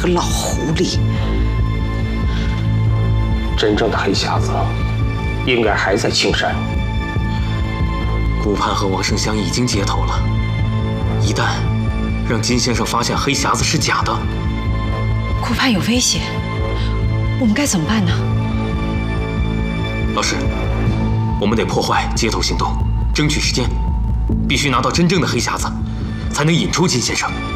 个老狐狸！ 真正的黑匣子应该还在青山。 顾盼和王生香已经接头了，一旦让金先生发现黑匣子是假的， 顾盼有危险，我们该怎么办呢？ 老师，我们得破坏接头行动，争取时间，必须拿到真正的黑匣子，才能引出金先生。